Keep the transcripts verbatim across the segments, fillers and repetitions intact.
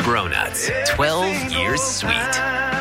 Bronuts, twelve years sweet.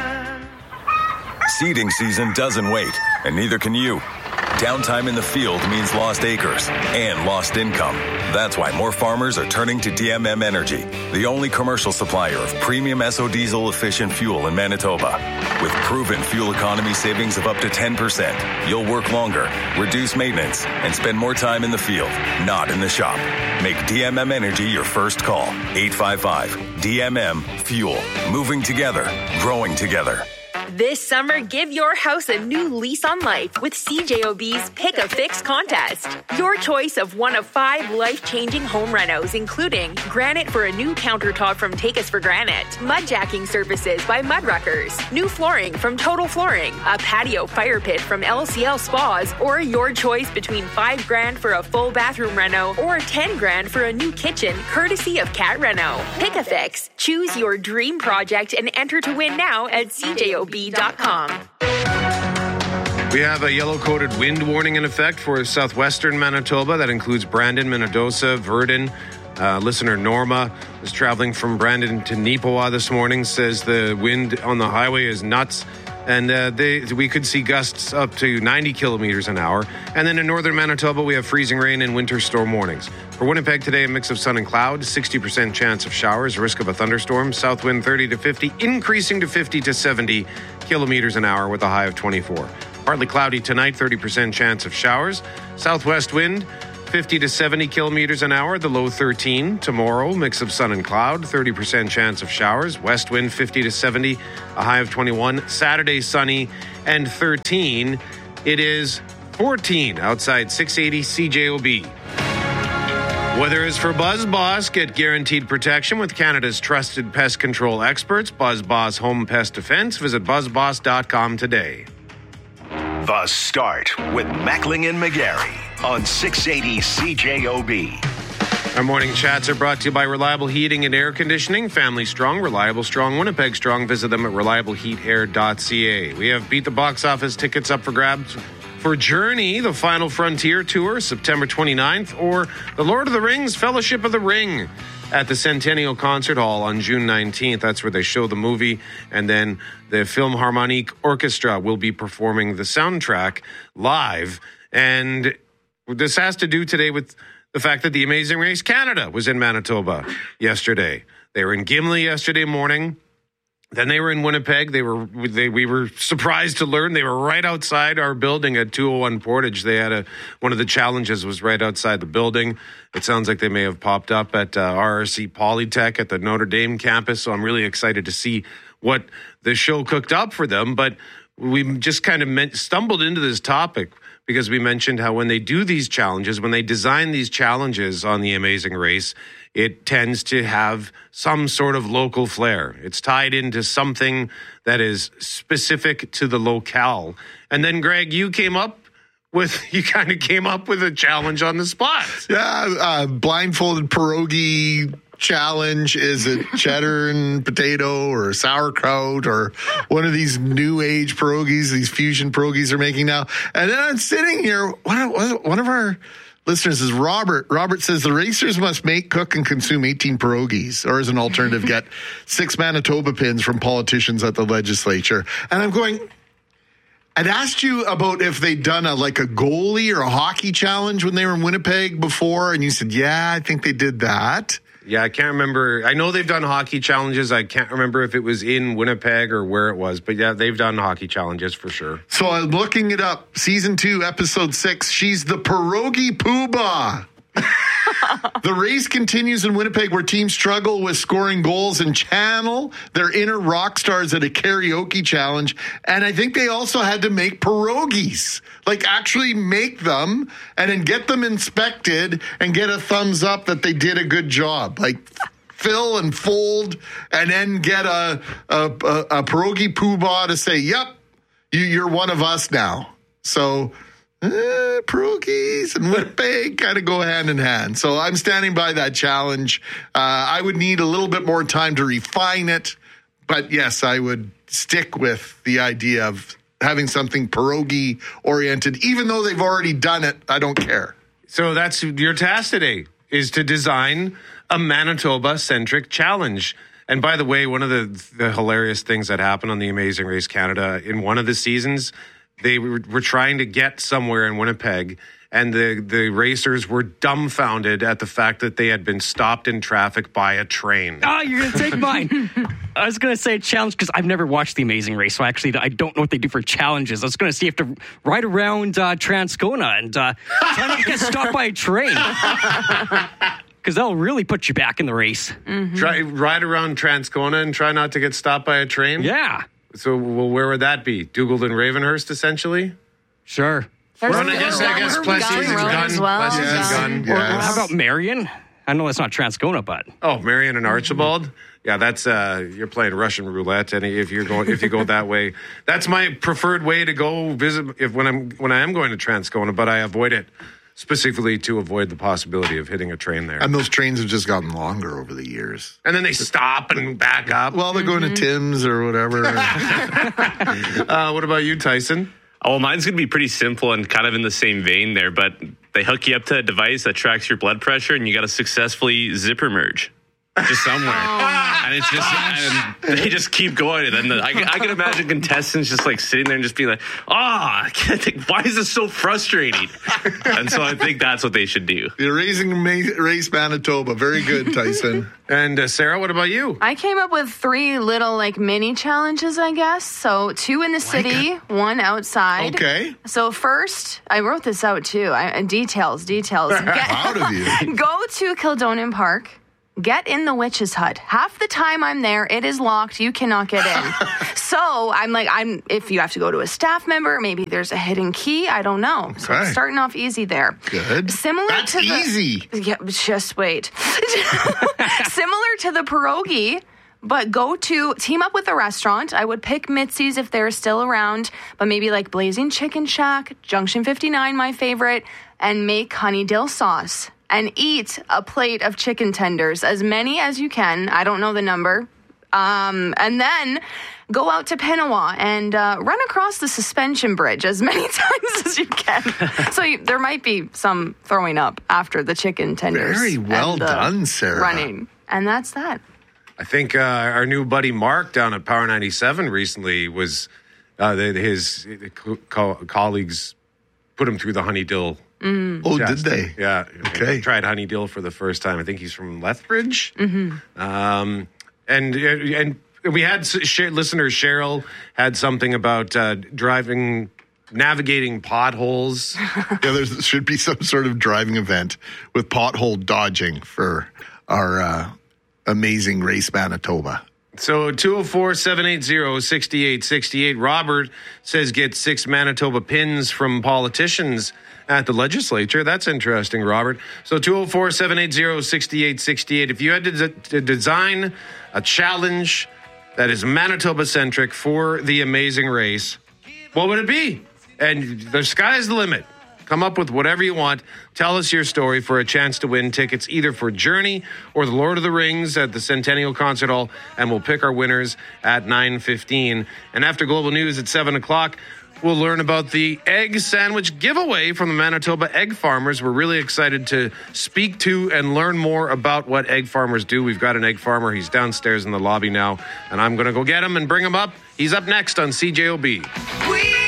Seeding season doesn't wait, and neither can you. Downtime in the field means lost acres and lost income. That's why more farmers are turning to D M M Energy, the only commercial supplier of premium S O diesel efficient fuel in Manitoba. With proven fuel economy savings of up to ten percent, you'll work longer, reduce maintenance, and spend more time in the field, not in the shop. Make D M M Energy your first call. eight five five D M M Fuel. Moving together, growing together. This summer, give your house a new lease on life with C J O B's Pick a Fix contest. Your choice of one of five life-changing home renos, including granite for a new countertop from Take Us for Granite, mud jacking services by Mudruckers, new flooring from Total Flooring, a patio fire pit from L C L Spas, or your choice between five grand for a full bathroom reno or ten grand for a new kitchen, courtesy of Cat Reno. Pick a Fix. Choose your dream project and enter to win now at C J O B dot com. We have a yellow-coated wind warning in effect for southwestern Manitoba. That includes Brandon, Minnedosa, Verdun. Uh, listener Norma is traveling from Brandon to Neepawa this morning, says the wind on the highway is nuts. And uh, they, we could see gusts up to ninety kilometers an hour. And then in northern Manitoba, we have freezing rain and winter storm warnings. For Winnipeg today, a mix of sun and cloud, sixty percent chance of showers, risk of a thunderstorm, south wind thirty to fifty, increasing to fifty to seventy kilometers an hour with a high of twenty-four. Partly cloudy tonight, thirty percent chance of showers, southwest wind fifty to seventy kilometers an hour, the low thirteen. Tomorrow, mix of sun and cloud, thirty percent chance of showers, west wind fifty to seventy, a high of twenty-one. Saturday, sunny and thirteen. It is fourteen outside six eighty C J O B. Weather is for BuzzBoss. Get guaranteed protection with Canada's trusted pest control experts, BuzzBoss Home Pest Defense. Visit buzz boss dot com today. The Start with Mackling and McGarry on six eighty C J O B. Our morning chats are brought to you by Reliable Heating and Air Conditioning. Family strong, reliable strong, Winnipeg strong. Visit them at reliable heat air dot c a. We have Beat the Box Office tickets up for grabs for Journey, the Final Frontier Tour, September twenty-ninth, or The Lord of the Rings, Fellowship of the Ring at the Centennial Concert Hall on June nineteenth. That's where they show the movie, and then the Philharmonic Orchestra will be performing the soundtrack live. And this has to do today with the fact that the Amazing Race Canada was in Manitoba yesterday. They were in Gimli yesterday morning. Then they were in Winnipeg. They were they, we were surprised to learn they were right outside our building at two oh one Portage. They had a one of the challenges was right outside the building. It sounds like they may have popped up at uh, R R C Polytech at the Notre Dame campus. So I'm really excited to see what the show cooked up for them. But we just kind of meant, stumbled into this topic because we mentioned how when they do these challenges, when they design these challenges on the Amazing Race, it tends to have some sort of local flair. It's tied into something that is specific to the locale. And then, Greg, you came up with, you kind of came up with a challenge on the spot. Yeah, uh, blindfolded pierogi challenge. Is it cheddar and potato or sauerkraut or one of these new age pierogies, these fusion pierogies they're making now? And then I'm sitting here, one of, one of our listeners is Robert. Robert says the racers must make, cook, and consume eighteen pierogies, or as an alternative, get six Manitoba pins from politicians at the legislature. And I'm going, I'd asked you about if they'd done a like a goalie or a hockey challenge when they were in Winnipeg before, and you said, yeah, I think they did that. Yeah, I can't remember. I know they've done hockey challenges. I can't remember if it was in Winnipeg or where it was. But yeah, they've done hockey challenges for sure. So I'm looking it up. Season two, episode six. She's the pierogi poobah. The race continues in Winnipeg where teams struggle with scoring goals and channel their inner rock stars at a karaoke challenge. And I think they also had to make pierogies, like actually make them and then get them inspected and get a thumbs up that they did a good job. Like fill and fold and then get a, a, a, a pierogi poobah to say, yep, you, you're one of us now. So Uh, pierogies and Winnipeg kind of go hand in hand. So I'm standing by that challenge. Uh, I would need a little bit more time to refine it. But yes, I would stick with the idea of having something pierogi oriented. Even though they've already done it, I don't care. So that's your task today, is to design a Manitoba-centric challenge. And by the way, one of the, the hilarious things that happened on the Amazing Race Canada, in one of the seasons, they were, were trying to get somewhere in Winnipeg, and the, the racers were dumbfounded at the fact that they had been stopped in traffic by a train. Oh, you're going to take mine. I was going to say a challenge because I've never watched The Amazing Race, so actually I don't know what they do for challenges. I was going to see if to ride around uh, Transcona and uh, try not to get stopped by a train. Because they'll really put you back in the race. Mm-hmm. Try ride around Transcona and try not to get stopped by a train? Yeah. So, well, where would that be? Dougal and Ravenhurst, essentially? Sure. There's Well, I guess, I guess Plessis and Gun. as well. Plessis and Yes. Gun. Yes. Or how about Marion? I know that's not Transcona, but Oh, Marion and Archibald. Yeah, that's uh, you're playing Russian roulette. And if you're going, if you go that way, that's my preferred way to go visit. If when I'm when I am going to Transcona, but I avoid it specifically to avoid the possibility of hitting a train there. And those trains have just gotten longer over the years. And then they stop and back up. Well, they're going to Tim's or whatever. Uh, what about you, Tyson? Oh, well, mine's going to be pretty simple and kind of in the same vein there, but they hook you up to a device that tracks your blood pressure, and you got to successfully zipper merge just somewhere. And it's just, and they just keep going. And then the, I, I can imagine contestants just like sitting there and just being like, oh, I can't think, why is this so frustrating? And so I think that's what they should do. You're raising Ma- Race Manitoba. Very good, Tyson. And uh, Sarah, what about you? I came up with three little like mini challenges, I guess. So two in the city, one outside. Okay. So first, I wrote this out too. I, details, details. Get, Proud of you. Go to Kildonan Park. Get in the witch's hut. Half the time I'm there, it is locked. You cannot get in. So I'm like, I'm. If you have to go to a staff member, maybe there's a hidden key. I don't know. So Okay. I'm starting off easy there. Good. Similar That's to the, easy. Yeah, just wait. Similar to the pierogi. But go to, team up with a restaurant. I would pick Mitzi's if they're still around, but maybe like Blazing Chicken Shack, Junction fifty-nine, my favorite, and make honey dill sauce. And eat a plate of chicken tenders, as many as you can. I don't know the number. Um, and then go out to Pinawa and uh, run across the suspension bridge as many times as you can. So you, there might be some throwing up after the chicken tenders. Very well and the done, Sarah. Running. And that's that. I think uh, our new buddy Mark down at Power ninety-seven recently was uh, the, his co- colleagues put him through the honey dill. Mm. Oh, test. did they? Yeah. Okay. He tried honey dill for the first time. I think he's from Lethbridge. Mm-hmm. Um, and and we had listeners. Cheryl had something about uh, driving. Navigating potholes. Yeah, there should be some sort of driving event with pothole dodging for our uh, Amazing Race Manitoba. So two oh four, seven eight zero, six eight six eight. Robert says get six Manitoba pins from politicians at the legislature. That's interesting, Robert. So two oh four, seven eight zero, six eight six eight. If you had to, de- to design a challenge that is Manitoba-centric for the Amazing Race, what would it be? And the sky's the limit. Come up with whatever you want. Tell us your story for a chance to win tickets either for Journey or the Lord of the Rings at the Centennial Concert Hall, and we'll pick our winners at nine fifteen. And after Global News at seven o'clock, we'll learn about the egg sandwich giveaway from the Manitoba Egg Farmers. We're really excited to speak to and learn more about what egg farmers do. We've got an egg farmer. He's downstairs in the lobby now, and I'm going to go get him and bring him up. He's up next on C J O B. We